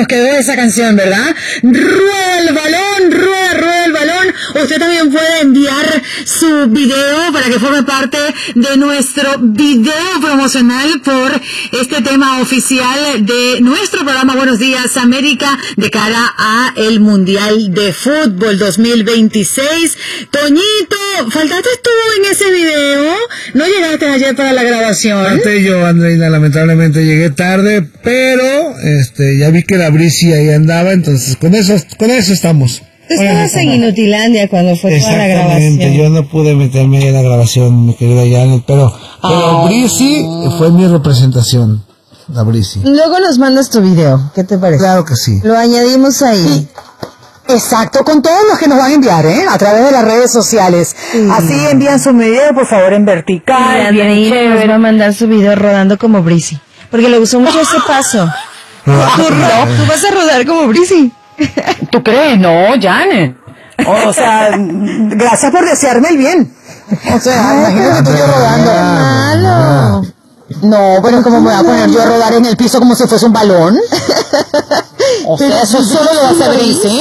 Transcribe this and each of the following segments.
nos quedó esa canción, ¿verdad? Rueda el balón, rueda el balón. Usted también puede enviar su video para que forme parte de nuestro video promocional por este tema oficial de nuestro programa Buenos Días América de cara a el Mundial de Fútbol 2026. Toñito, faltaste tú en ese video. ¿No llegaste ayer para la grabación? Falté yo, Andreina, lamentablemente llegué tarde, pero ya vi que la Brisi ahí andaba, entonces con eso estamos. Estabas en Inutilandia cuando fue toda la grabación. Exactamente, yo no pude meterme ahí en la grabación, mi querida Janet, pero Brisi fue mi representación, la Brisi. Luego nos mandas tu video, ¿qué te parece? Claro que sí. Lo añadimos ahí. Sí. Exacto, con todos los que nos van a enviar, a través de las redes sociales. Sí. Así envían su video, por favor, en vertical. Y Andreina va a mandar su video rodando como Brisi, porque le gustó mucho ese paso. Tú vas a rodar como Brisi. ¿Tú crees? No, Janet. O sea, gracias por desearme el bien. O sea, imagínate que estoy yo rodando. Malo. No, pero ¿cómo me voy a poner yo a rodar en el piso como si fuese un balón? O sea, eso solo lo va a hacer Brisi.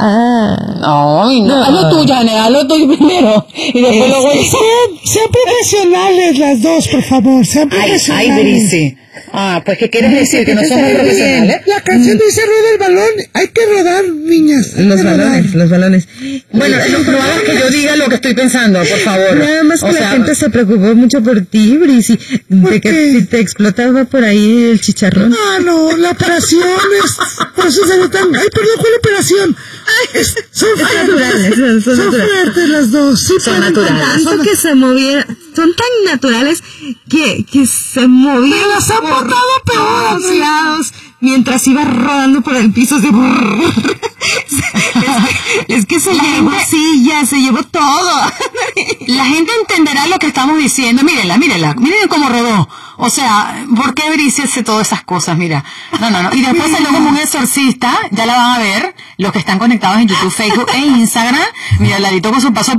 No. Hazlo tú, Janet, hazlo tú primero. Y después lo voy a hacer. Sean profesionales las dos, por favor, sean profesionales. Ay, Brisi. Pues ¿qué quieres decir? ¿Que no somos profesionales? La canción dice rueda el balón, hay que rodar, niñas. Los balones. Bueno, lo probable es que yo diga lo que estoy pensando, por favor. Nada más que la gente se preocupó mucho por ti, Brisi, de que si te explotaba por ahí el chicharrón. No, la operación es... Por eso se notan... Ay, perdón, ¿cuál operación? Son naturales. Son fuertes las dos. Sí, son naturales. Tanto que se movieron, son tan naturales que se movían. Me las han botado peor, mientras iba rodando por el piso. Es que se llevó sillas, se llevó todo. La gente entenderá lo que estamos diciendo. Mírenla, miren cómo rodó. O sea, ¿por qué Brisi hace todas esas cosas? Mira. No. Y después salió como un exorcista, ya la van a ver, los que están conectados en YouTube, Facebook e Instagram. Mira, al ladito con su paso